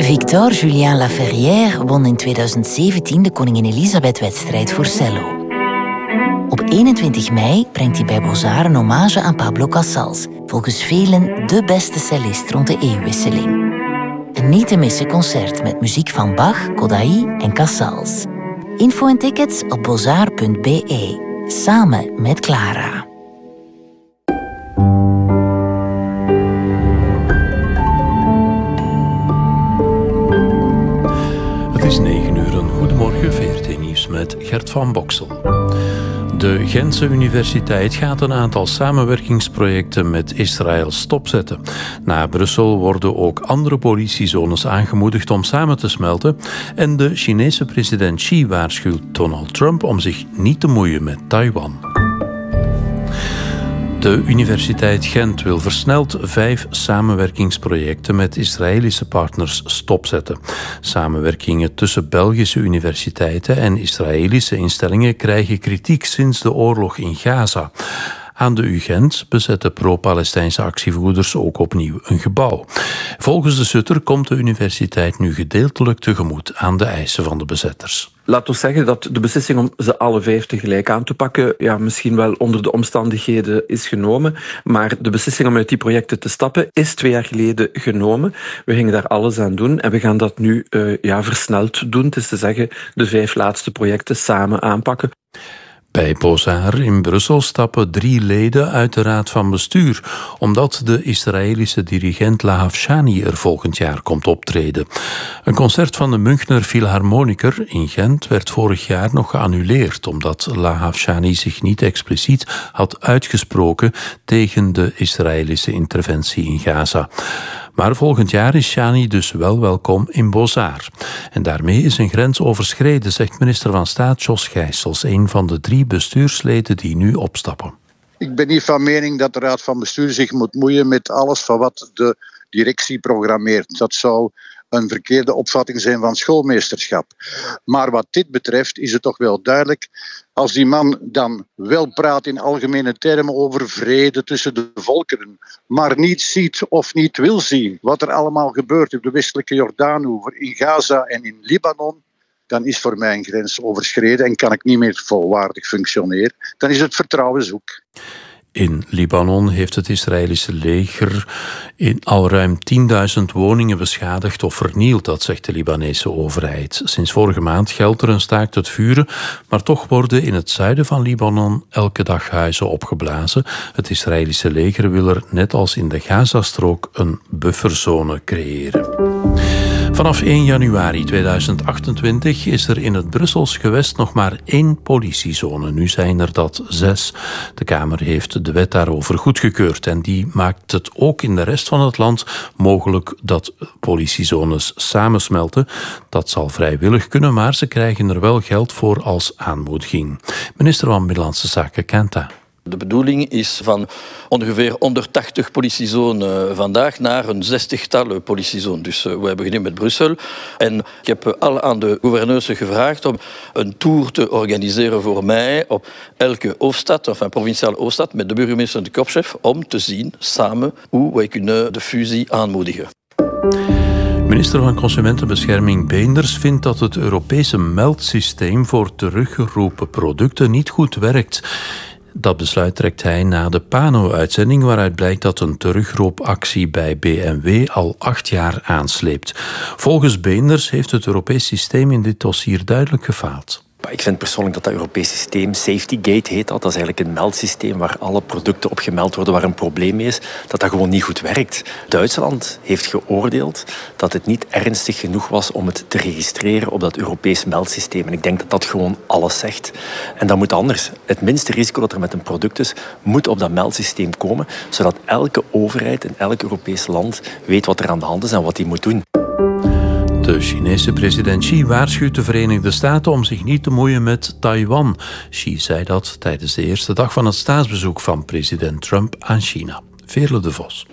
Victor Julien Laferrière won in 2017 de Koningin Elisabeth-wedstrijd voor cello. Op 21 mei brengt hij bij Beaux-Arts een hommage aan Pablo Casals, volgens velen de beste cellist rond de eeuwwisseling. Een niet te missen concert met muziek van Bach, Kodály en Casals. Info en tickets op beaux-arts.be. Samen met Clara. Het is 9 uur. Goedemorgen, VRT Nieuws met Gert van Boksel. De Gentse Universiteit gaat een aantal samenwerkingsprojecten met Israël stopzetten. Na Brussel worden ook andere politiezones aangemoedigd om samen te smelten. En de Chinese president Xi waarschuwt Donald Trump om zich niet te moeien met Taiwan. De Universiteit Gent wil versneld 5 samenwerkingsprojecten met Israëlische partners stopzetten. Samenwerkingen tussen Belgische universiteiten en Israëlische instellingen krijgen kritiek sinds de oorlog in Gaza. Aan de UGent bezetten pro-Palestijnse actievoerders ook opnieuw een gebouw. Volgens de Sutter komt de universiteit nu gedeeltelijk tegemoet aan de eisen van de bezetters. Laten we zeggen dat de beslissing om ze alle 5 tegelijk aan te pakken, misschien wel onder de omstandigheden is genomen, maar de beslissing om uit die projecten te stappen is 2 jaar geleden genomen. We gingen daar alles aan doen en we gaan dat nu versneld doen. Het is te zeggen, de 5 laatste projecten samen aanpakken. Bij Beaux-Arts in Brussel stappen 3 leden uit de raad van bestuur, omdat de Israëlische dirigent Lahav Shani er volgend jaar komt optreden. Een concert van de Münchner Philharmoniker in Gent werd vorig jaar nog geannuleerd, omdat Lahav Shani zich niet expliciet had uitgesproken tegen de Israëlische interventie in Gaza. Maar volgend jaar is Shani dus wel welkom in Beaux-Arts. En daarmee is een grens overschreden, zegt minister van Staat Jos Gijsels, een van de 3 bestuursleden die nu opstappen. Ik ben niet van mening dat de Raad van Bestuur zich moet moeien met alles van wat de directie programmeert. Dat zou een verkeerde opvatting zijn van schoolmeesterschap. Maar wat dit betreft is het toch wel duidelijk, als die man dan wel praat in algemene termen over vrede tussen de volkeren, maar niet ziet of niet wil zien wat er allemaal gebeurt op de westelijke Jordaanoever, in Gaza en in Libanon, dan is voor mij een grens overschreden en kan ik niet meer volwaardig functioneren. Dan is het vertrouwen zoek. In Libanon heeft het Israëlische leger al ruim 10.000 woningen beschadigd of vernield, dat zegt de Libanese overheid. Sinds vorige maand geldt er een staakt het vuren, maar toch worden in het zuiden van Libanon elke dag huizen opgeblazen. Het Israëlische leger wil er, net als in de Gazastrook, een bufferzone creëren. Vanaf 1 januari 2028 is er in het Brussels gewest nog maar 1 politiezone. Nu zijn er dat 6. De Kamer heeft de wet daarover goedgekeurd en die maakt het ook in de rest van het land mogelijk dat politiezones samensmelten. Dat zal vrijwillig kunnen, maar ze krijgen er wel geld voor als aanmoediging. Minister van Binnenlandse Zaken Kenta. De bedoeling is van ongeveer 180 politiezonen vandaag naar een 60-tal politiezonen. Dus we hebben beginnen met Brussel. En ik heb al aan de gouverneurs gevraagd om een tour te organiseren voor mij op elke hoofdstad, of een provinciale hoofdstad, met de burgemeester en de korpschef, om te zien samen hoe wij kunnen de fusie aanmoedigen. Minister van Consumentenbescherming Beenders vindt dat het Europese meldsysteem voor teruggeroepen producten niet goed werkt. Dat besluit trekt hij na de Pano-uitzending, waaruit blijkt dat een terugroepactie bij BMW al 8 jaar aansleept. Volgens Beenders heeft het Europees systeem in dit dossier duidelijk gefaald. Ik vind persoonlijk dat Europees systeem, SafetyGate heet dat. Dat is eigenlijk een meldsysteem waar alle producten op gemeld worden waar een probleem mee is. Dat gewoon niet goed werkt. Duitsland heeft geoordeeld dat het niet ernstig genoeg was om het te registreren op dat Europees meldsysteem. En ik denk dat dat gewoon alles zegt. En dat moet anders. Het minste risico dat er met een product is, moet op dat meldsysteem komen, zodat elke overheid in elk Europees land weet wat er aan de hand is en wat hij moet doen. De Chinese president Xi waarschuwt de Verenigde Staten om zich niet te moeien met Taiwan. Xi zei dat tijdens de eerste dag van het staatsbezoek van president Trump aan China. Veerle de Vos.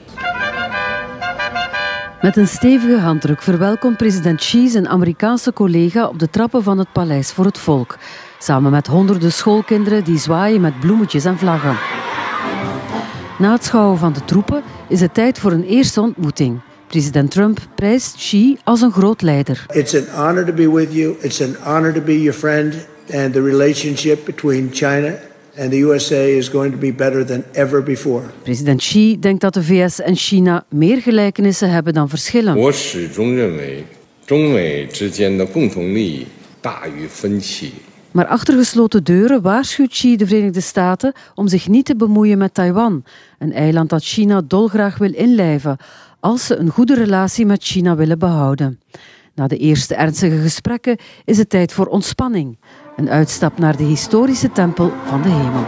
Met een stevige handdruk verwelkomt president Xi zijn Amerikaanse collega op de trappen van het Paleis voor het Volk. Samen met honderden schoolkinderen die zwaaien met bloemetjes en vlaggen. Na het schouwen van de troepen is het tijd voor een eerste ontmoeting. President Trump prijst Xi als een groot leider. It's an honor to be with you. It's an honor to be your friend. And the relationship between China and the USA is going to be better than ever before. President Xi denkt dat de VS en China meer gelijkenissen hebben dan verschillen. 我始终认为中美之间的共同利益大于分歧。 Maar achter gesloten deuren waarschuwt Xi de Verenigde Staten om zich niet te bemoeien met Taiwan, een eiland dat China dolgraag wil inlijven, als ze een goede relatie met China willen behouden. Na de eerste ernstige gesprekken is het tijd voor ontspanning. Een uitstap naar de historische tempel van de hemel.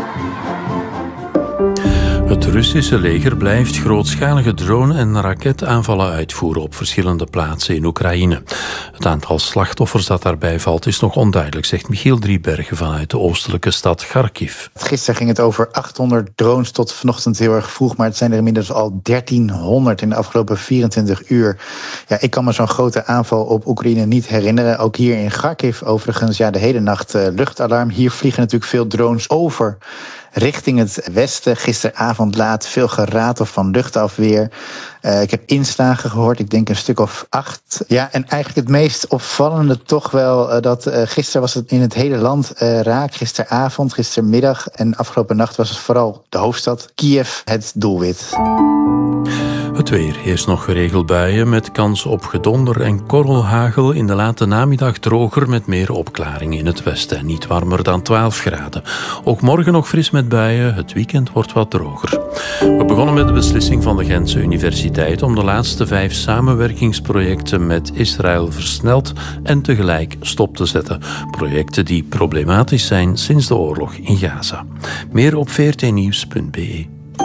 Het Russische leger blijft grootschalige drone- en raketaanvallen uitvoeren op verschillende plaatsen in Oekraïne. Het aantal slachtoffers dat daarbij valt is nog onduidelijk, zegt Michiel Driebergen vanuit de oostelijke stad Kharkiv. Gisteren ging het over 800 drones tot vanochtend heel erg vroeg, maar het zijn er inmiddels al 1300 in de afgelopen 24 uur. Ja, ik kan me zo'n grote aanval op Oekraïne niet herinneren. Ook hier in Kharkiv overigens, ja, de hele nacht luchtalarm. Hier vliegen natuurlijk veel drones over richting het westen. Gisteravond laat veel geratel van luchtafweer. Ik heb inslagen gehoord, ik denk een stuk of 8. Ja, en eigenlijk het meest opvallende toch wel dat gisteren was het in het hele land raak. Gisteravond, gistermiddag en afgelopen nacht was het vooral de hoofdstad Kiev het doelwit. Het weer. Eerst nog geregeld buien met kans op gedonder en korrelhagel. In de late namiddag droger met meer opklaringen in het westen. En niet warmer dan 12 graden. Ook morgen nog fris met buien. Het weekend wordt wat droger. We begonnen met de beslissing van de Gentse Universiteit om de laatste 5 samenwerkingsprojecten met Israël versneld en tegelijk stop te zetten. Projecten die problematisch zijn sinds de oorlog in Gaza. Meer op vrtnieuws.be.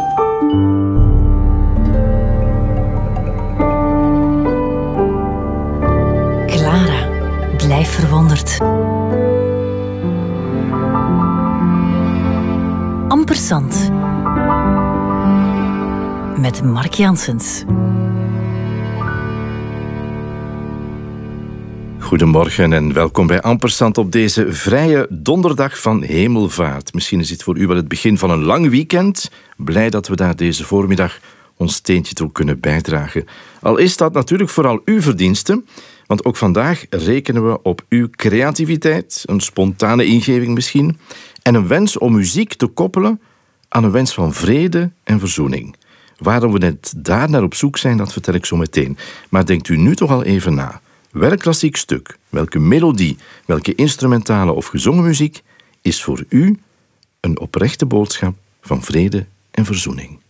Blijf verwonderd. Ampersand. Met Mark Janssens. Goedemorgen en welkom bij Ampersand op deze vrije donderdag van Hemelvaart. Misschien is dit voor u wel het begin van een lang weekend. Blij dat we daar deze voormiddag ons steentje toe kunnen bijdragen. Al is dat natuurlijk vooral uw verdienste. Want ook vandaag rekenen we op uw creativiteit, een spontane ingeving misschien, en een wens om muziek te koppelen aan een wens van vrede en verzoening. Waarom we net daar naar op zoek zijn, dat vertel ik zo meteen. Maar denkt u nu toch al even na. Welk klassiek stuk, welke melodie, welke instrumentale of gezongen muziek is voor u een oprechte boodschap van vrede en verzoening?